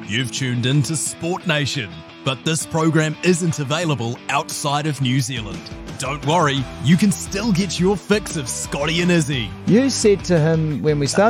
You've tuned in to Sport Nation, but this program isn't available outside of New Zealand. Don't worry, you can still get your fix of Scotty and Izzy. You said to him when we started